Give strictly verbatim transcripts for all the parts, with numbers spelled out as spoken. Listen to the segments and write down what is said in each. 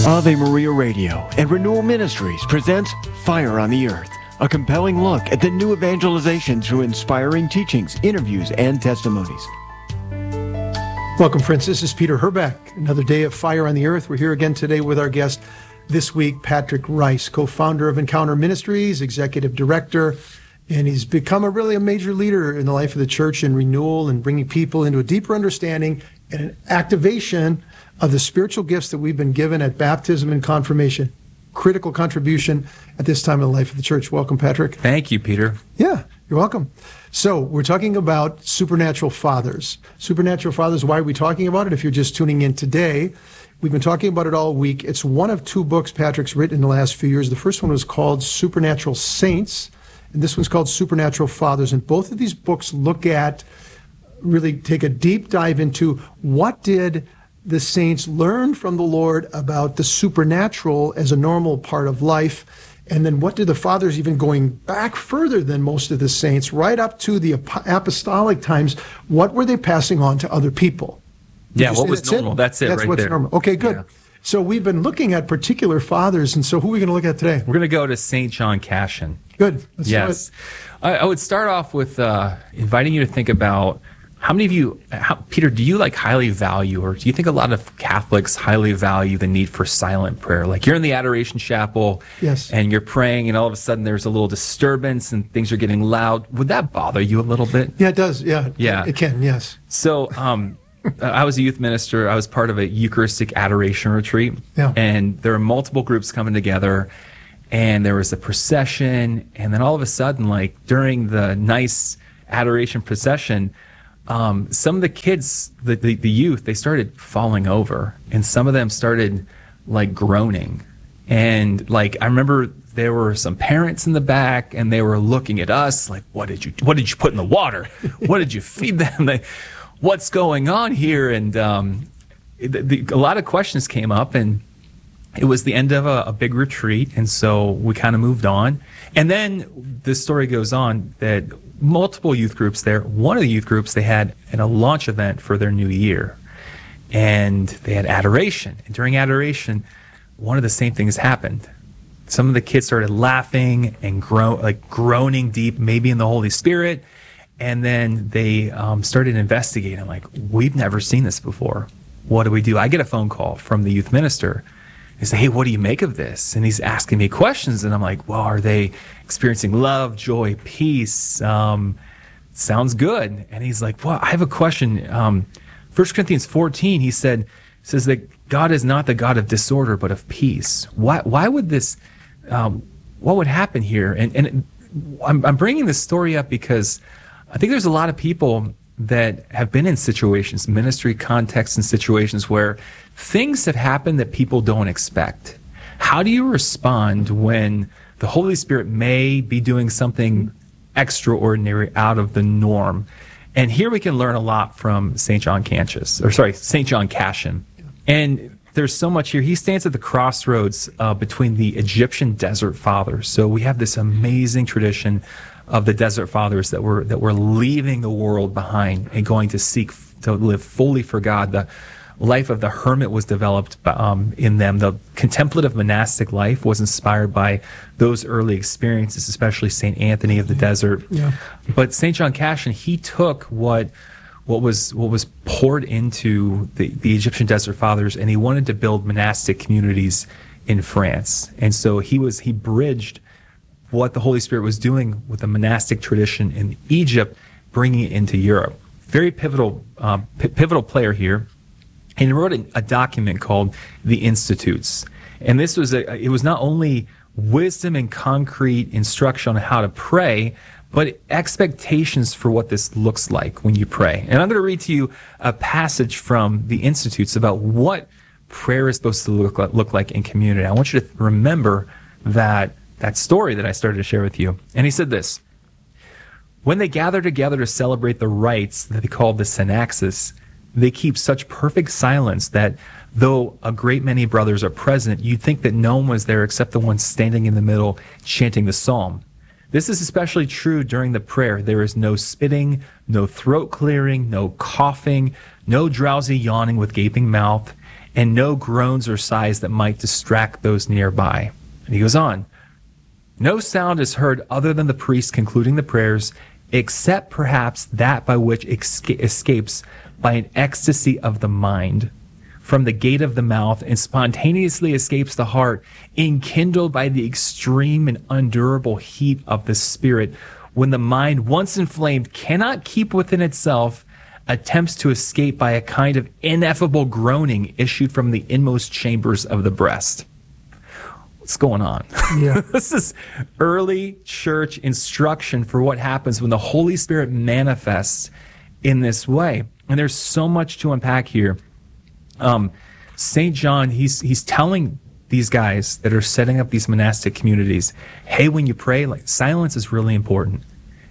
Ave Maria Radio and Renewal Ministries presents Fire on the Earth, a compelling look at the new evangelization through inspiring teachings, interviews, and testimonies. Welcome, friends. This is Peter Herbeck. Another day of Fire on the Earth. We're here again today with our guest this week, Patrick Rice, co-founder of Encounter Ministries, executive director, and he's become a really a major leader in the life of the church in renewal and bringing people into a deeper understanding and an activation of the spiritual gifts that we've been given at baptism and confirmation. Critical contribution at this time in the life of the church. Welcome, Patrick. Thank you, Peter. Yeah, you're welcome. So we're talking about supernatural fathers. Supernatural fathers, why are we talking about it? If you're just tuning in today, we've been talking about it all week. It's one of two books Patrick's written in the last few years. The first one was called Supernatural Saints, and this one's called Supernatural Fathers. And both of these books look at, really take a deep dive into what did the saints learn from the Lord about the supernatural as a normal part of life, and then what did the fathers, even going back further than most of the saints, right up to the apostolic times, what were they passing on to other people? Yeah, what was normal? It? That's it That's right what's there. normal. Okay, good. Yeah. So we've been looking at particular fathers, and so who are we going to look at today? We're going to go to Saint John Cassian. Good. Let's yes. I, I would start off with uh, inviting you to think about how many of you, how, Peter, do you like highly value, or do you think a lot of Catholics highly value the need for silent prayer? Like you're in the Adoration Chapel, yes, and you're praying, and all of a sudden there's a little disturbance and things are getting loud. Would that bother you a little bit? Yeah, it does. Yeah, yeah, it can. Yes. So, um, I was a youth minister. I was part of a Eucharistic adoration retreat, yeah, and there were multiple groups coming together, and there was a procession, and then all of a sudden, like during the nice adoration procession, Um, some of the kids, the, the, the youth, they started falling over, and some of them started like groaning. And like, I remember there were some parents in the back, and they were looking at us like, what did you, what did you put in the water? What did you feed them? Like, what's going on here? And, um, the, the, a lot of questions came up, and it was the end of a, a big retreat. And so we kind of moved on. And then the story goes on that multiple youth groups there. One of the youth groups, they had an, a launch event for their new year, and they had adoration. And during adoration, one of the same things happened. Some of the kids started laughing and groan, like groaning deep, maybe in the Holy Spirit. And then they um, started investigating, like, we've never seen this before. What do we do? I get a phone call from the youth minister. He said, hey, what do you make of this? And he's asking me questions, and I'm like, well, are they experiencing love, joy, peace? Um, sounds good. And he's like, well, I have a question. Um, First Corinthians fourteen, he said, says that God is not the God of disorder, but of peace. Why, why would this, um, what would happen here? And, and I'm, I'm bringing this story up because I think there's a lot of people that have been in situations, ministry contexts and situations where things have happened that people don't expect. How do you respond when the Holy Spirit may be doing something extraordinary out of the norm? And here we can learn a lot from Saint John Cassius, or sorry, Saint John Cassian. And there's so much here. He stands at the crossroads uh, between the Egyptian desert fathers. So we have this amazing tradition of the desert fathers that were that were leaving the world behind and going to seek to live fully for God. The life of the hermit was developed um, in them. The contemplative monastic life was inspired by those early experiences, especially Saint Anthony of the desert. Yeah. But Saint John Cassian, he took what what was what was poured into the, the Egyptian desert fathers, and he wanted to build monastic communities in France. And so he was he bridged what the Holy Spirit was doing with the monastic tradition in Egypt, bringing it into Europe. Very pivotal, uh, p- pivotal player here. And he wrote a, a document called The Institutes. And this was a, it was not only wisdom and concrete instruction on how to pray, but expectations for what this looks like when you pray. And I'm going to read to you a passage from The Institutes about what prayer is supposed to look like, look like in community. I want you to remember that that story that I started to share with you. And he said this: when they gather together to celebrate the rites that they call the synaxis, they keep such perfect silence that though a great many brothers are present, you'd think that no one was there except the one standing in the middle chanting the psalm. This is especially true during the prayer. There is no spitting, no throat clearing, no coughing, no drowsy yawning with gaping mouth, and no groans or sighs that might distract those nearby. And he goes on, no sound is heard other than the priest concluding the prayers, except perhaps that by which esca- escapes by an ecstasy of the mind from the gate of the mouth and spontaneously escapes the heart, enkindled by the extreme and undurable heat of the spirit, when the mind, once inflamed, cannot keep within itself, attempts to escape by a kind of ineffable groaning issued from the inmost chambers of the breast. What's going on? Yeah. This is early church instruction for what happens when the Holy Spirit manifests in this way. And there's so much to unpack here. Um, Saint John, he's he's telling these guys that are setting up these monastic communities, hey, when you pray, like silence is really important.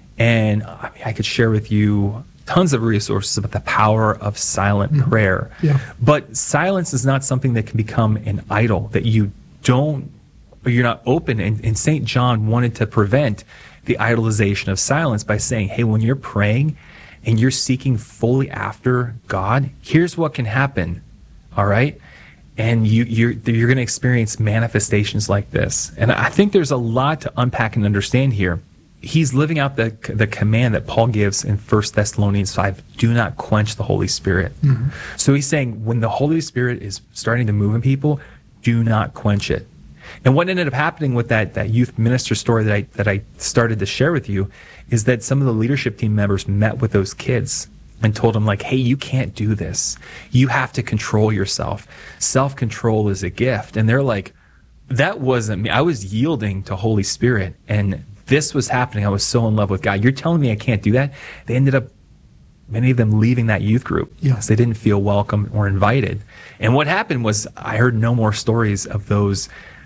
And I mean, I could share with you tons of resources about the power of silent mm-hmm. prayer. Yeah. But silence is not something that can become an idol, that you don't, or you're not open. And, and Saint John wanted to prevent the idolization of silence by saying, hey, when you're praying and you're seeking fully after God, here's what can happen. All right. And you, you're, you're going to experience manifestations like this. And I think there's a lot to unpack and understand here. He's living out the the command that Paul gives in First Thessalonians five, do not quench the Holy Spirit. Mm-hmm. So he's saying when the Holy Spirit is starting to move in people, do not quench it. And what ended up happening with that, that youth minister story that I, that I started to share with you is that some of the leadership team members met with those kids and told them, like, hey, you can't do this. You have to control yourself. Self-control is a gift. And they're like, that wasn't me. I was yielding to Holy Spirit, and this was happening. I was so in love with God. You're telling me I can't do that? They ended up, many of them leaving that youth group yeah. because they didn't feel welcome or invited. And what happened was I heard no more stories of those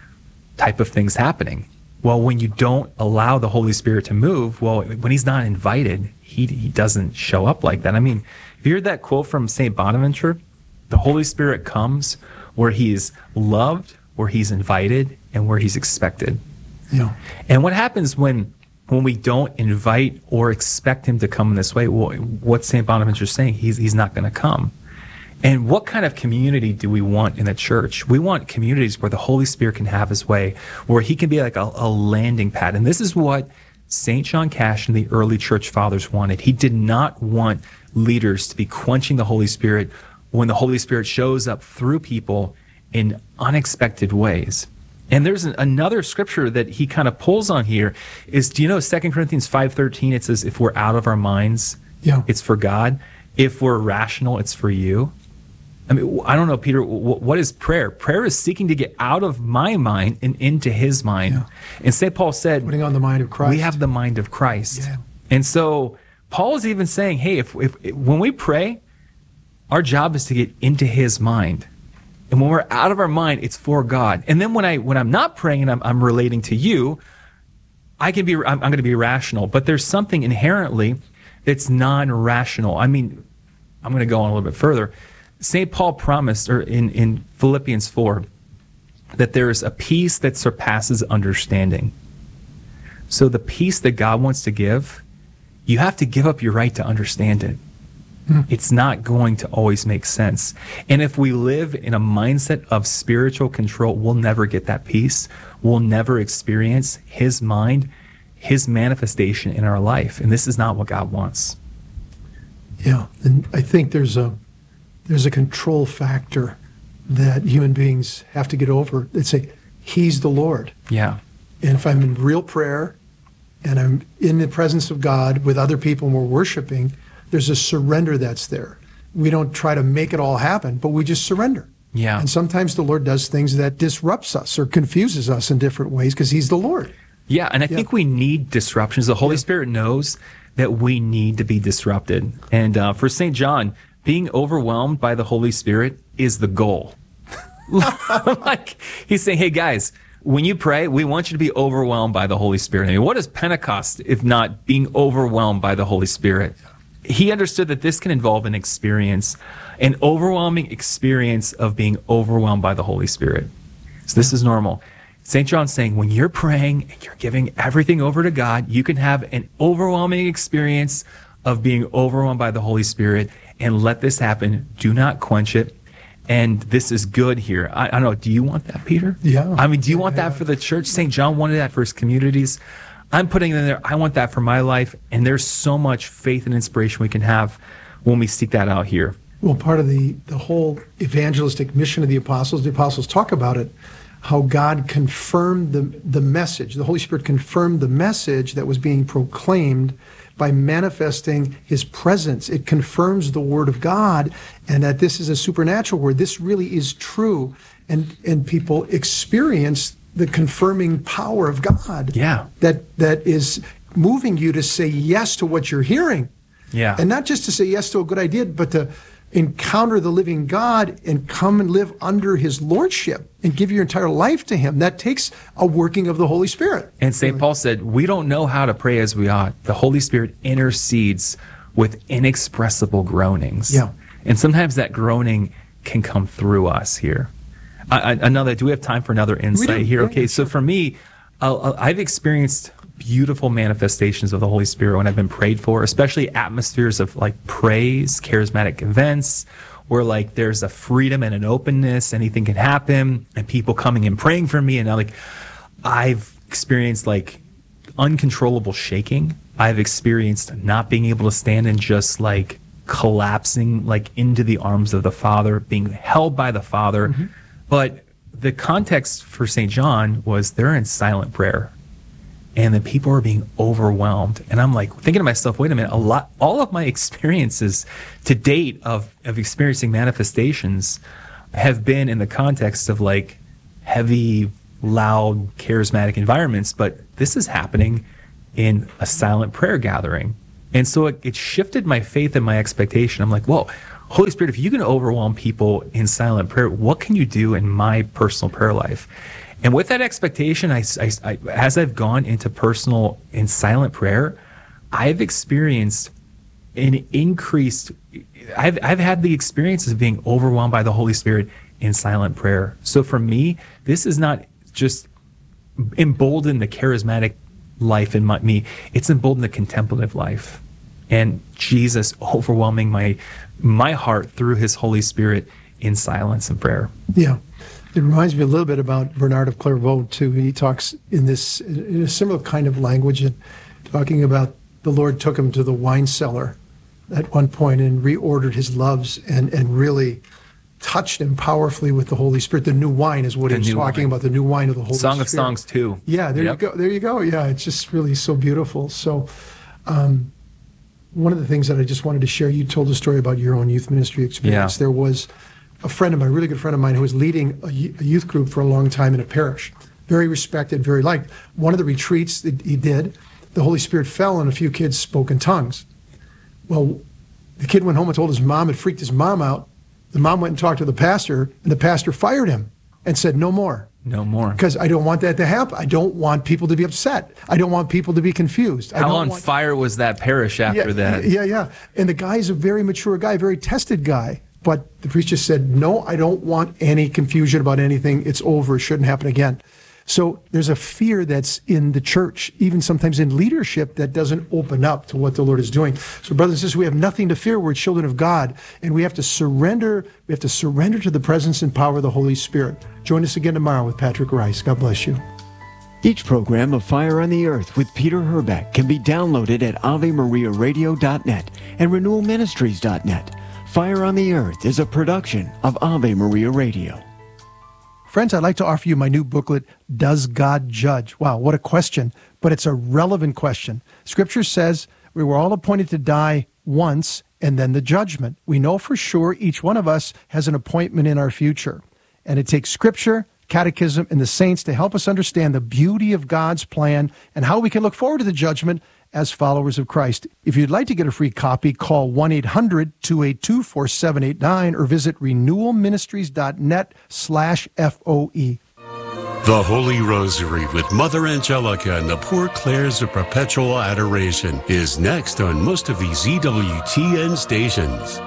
type of things happening. Well, when you don't allow the Holy Spirit to move, well, when he's not invited, he he doesn't show up like that. I mean, if you heard that quote from Saint Bonaventure, the Holy Spirit comes where he's loved, where he's invited, and where he's expected. Yeah. And what happens when when we don't invite or expect him to come in this way? Well, what's Saint Bonaventure saying? He's he's not going to come. And what kind of community do we want in the church? We want communities where the Holy Spirit can have his way, where he can be like a, a landing pad. And this is what Saint John Cash and the early church fathers wanted. He did not want leaders to be quenching the Holy Spirit when the Holy Spirit shows up through people in unexpected ways. And there's an, another scripture that he kind of pulls on here is, do you know Second Corinthians five thirteen, it says, if we're out of our minds, yeah. it's for God. If we're rational, it's for you. I mean, I don't know, Peter, what is prayer? Prayer is seeking to get out of my mind and into his mind. Yeah. And Saint Paul said, putting on the mind of Christ. We have the mind of Christ. Yeah. And so Paul is even saying, hey, if, if when we pray, our job is to get into his mind. And when we're out of our mind, it's for God. And then when I when I'm not praying and I'm, I'm relating to you, I can be I'm, I'm going to be rational. But there's something inherently that's non-rational. I mean, I'm going to go on a little bit further. Saint Paul promised, or in, in Philippians four, that there is a peace that surpasses understanding. So the peace that God wants to give, you have to give up your right to understand it. Hmm. It's not going to always make sense. And if we live in a mindset of spiritual control, we'll never get that peace. We'll never experience his mind, his manifestation in our life. And this is not what God wants. Yeah, and I think there's a there's a control factor that human beings have to get over. They say, he's the Lord. Yeah. And if I'm in real prayer and I'm in the presence of God with other people and we're worshiping, there's a surrender that's there. We don't try to make it all happen, but we just surrender. Yeah. And sometimes the Lord does things that disrupts us or confuses us in different ways because he's the Lord. Yeah, and I yeah. think we need disruptions. The Holy yeah. Spirit knows that we need to be disrupted. And uh, for Saint John, being overwhelmed by the Holy Spirit is the goal. Like, he's saying, hey, guys, when you pray, we want you to be overwhelmed by the Holy Spirit. I mean, what is Pentecost if not being overwhelmed by the Holy Spirit? He understood that this can involve an experience, an overwhelming experience of being overwhelmed by the Holy Spirit. So this is normal. Saint John's saying, when you're praying and you're giving everything over to God, you can have an overwhelming experience of being overwhelmed by the Holy Spirit, and let this happen. Do not quench it. and this is good here. I, I don't know. Do you want that, Peter? Yeah. I mean, do you Yeah, want that yeah. for the church? Saint John wanted that for his communities. I'm putting it in there. I want that for my life. And there's so much faith and inspiration we can have when we seek that out here. Well, part of the, the whole evangelistic mission of the apostles, the apostles talk about it, how God confirmed the, the message. The Holy Spirit confirmed the message that was being proclaimed by manifesting his presence. It confirms the word of God, and that this is a supernatural word. This really is true. And, and people experience the confirming power of God. Yeah. That, that is moving you to say yes to what you're hearing. Yeah. And not just to say yes to a good idea, but to encounter the living God and come and live under his lordship and give your entire life to him. That takes a working of the Holy Spirit. And Saint Paul said, we don't know how to pray as we ought. The Holy Spirit intercedes with inexpressible groanings. Yeah. And sometimes that groaning can come through us here. I, I, another, do we have time for another insight here? Yeah, Okay, yeah, so sure. for me, uh, I've experienced beautiful manifestations of the Holy Spirit when I've been prayed for, especially atmospheres of like praise, charismatic events, where like there's a freedom and an openness, anything can happen, and people coming and praying for me. And I like, I've experienced like uncontrollable shaking. I've experienced not being able to stand and just like collapsing like into the arms of the Father, being held by the Father. Mm-hmm. But the context for Saint John was they're in silent prayer. And the people are being overwhelmed. And I'm like thinking to myself, wait a minute, a lot, all of my experiences to date of, of experiencing manifestations have been in the context of like heavy, loud, charismatic environments. But this is happening in a silent prayer gathering. And so it, it shifted my faith and my expectation. I'm like, whoa, Holy Spirit, if you can overwhelm people in silent prayer, what can you do in my personal prayer life? And with that expectation, I, I, I, as I've gone into personal and silent prayer, I've experienced an increased, I've, I've had the experiences of being overwhelmed by the Holy Spirit in silent prayer. So for me, this is not just emboldened the charismatic life in my, me, it's emboldened the contemplative life. And Jesus overwhelming my, my heart through his Holy Spirit in silence and prayer. Yeah. It reminds me a little bit about Bernard of Clairvaux, too. He talks in this, in a similar kind of language, and talking about the Lord took him to the wine cellar at one point and reordered his loves and, and really touched him powerfully with the Holy Spirit. The new wine is what The he was new talking wine. about, the new wine of the Holy Song Spirit. of Songs too. Yeah, there Yep. you go. There you go. Yeah, it's just really so beautiful. So um, one of the things that I just wanted to share, you told a story about your own youth ministry experience. Yeah. There was a friend of mine, a really good friend of mine, who was leading a y- a youth group for a long time in a parish. Very respected, very liked. One of the retreats that he did, the Holy Spirit fell and a few kids spoke in tongues. Well, the kid went home and told his mom. It freaked his mom out. The mom went and talked to the pastor, and the pastor fired him and said, no more. No more. Because I don't want that to happen. I don't want people to be upset. I don't want people to be confused. I How don't on want... fire was that parish after yeah, that? Yeah, yeah. And the guy's a very mature guy, very tested guy. But the priest just said, no, I don't want any confusion about anything. It's over. It shouldn't happen again. So there's a fear that's in the church, even sometimes in leadership, that doesn't open up to what the Lord is doing. So brothers and sisters, we have nothing to fear. We're children of God, and we have to surrender. We have to surrender to the presence and power of the Holy Spirit. Join us again tomorrow with Patrick Rice. God bless you. Each program of Fire on the Earth with Peter Herbeck can be downloaded at ave maria radio dot net and renewal ministries dot net. Fire on the Earth is a production of Ave Maria Radio. Friends, I'd like to offer you my new booklet, Does God Judge? Wow, what a question, but it's a relevant question. Scripture says we were all appointed to die once and then the judgment. We know for sure each one of us has an appointment in our future. And it takes Scripture, Catechism, and the saints to help us understand the beauty of God's plan and how we can look forward to the judgment as followers of Christ. If you'd like to get a free copy, call one eight hundred two eight two four seven eight nine or visit renewal ministries dot net slash F O E. The Holy Rosary with Mother Angelica and the Poor Clares of Perpetual Adoration is next on most of these E W T N stations.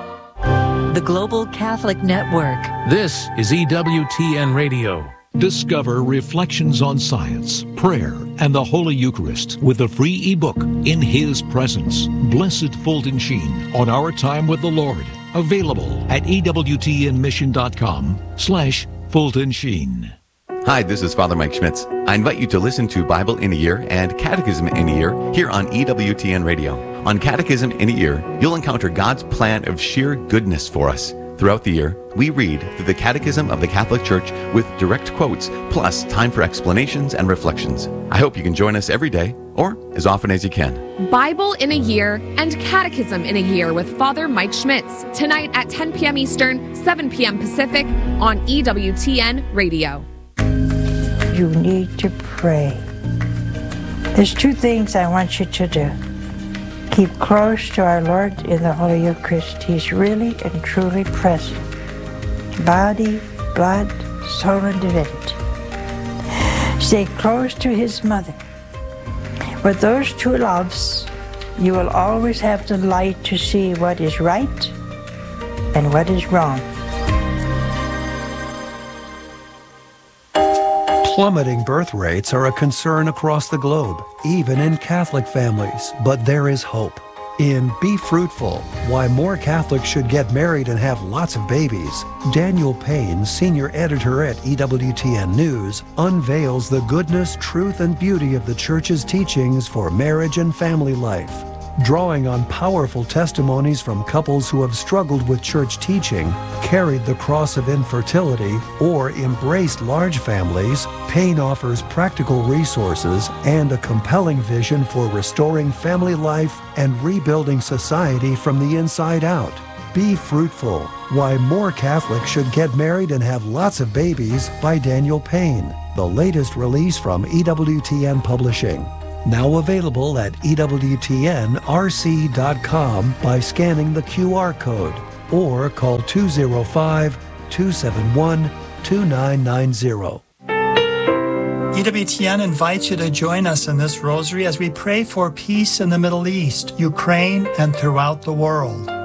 The Global Catholic Network. This is E W T N Radio. Discover Reflections on Science, Prayer, and the Holy Eucharist with a free ebook, In His Presence. Blessed Fulton Sheen on Our Time with the Lord. Available at E W T N mission dot com slash Fulton Sheen. Hi, this is Father Mike Schmitz. I invite you to listen to Bible in a Year and Catechism in a Year here on E W T N Radio. On Catechism in a Year, you'll encounter God's plan of sheer goodness for us. Throughout the year, we read through the Catechism of the Catholic Church with direct quotes, plus time for explanations and reflections. I hope you can join us every day, or as often as you can. Bible in a Year and Catechism in a Year with Father Mike Schmitz, tonight at ten p.m. Eastern, seven p.m. Pacific on E W T N Radio. You need to pray. There's two things I want you to do. Keep close to our Lord in the Holy Eucharist. He's really and truly present. Body, blood, soul, and divinity. Stay close to His mother. With those two loves, you will always have the light to see what is right and what is wrong. Plummeting birth rates are a concern across the globe, even in Catholic families, but there is hope. In Be Fruitful, Why More Catholics Should Get Married and Have Lots of Babies, Daniel Payne, senior editor at E W T N News, unveils the goodness, truth, and beauty of the Church's teachings for marriage and family life. Drawing on powerful testimonies from couples who have struggled with church teaching, carried the cross of infertility, or embraced large families, Payne offers practical resources and a compelling vision for restoring family life and rebuilding society from the inside out. Be Fruitful, Why More Catholics Should Get Married and Have Lots of Babies by Daniel Payne, the latest release from E W T N Publishing. Now available at E W T N R C dot com by scanning the Q R code or call two oh five, two seven one, two nine nine zero. E W T N invites you to join us in this rosary as we pray for peace in the Middle East, Ukraine, and throughout the world.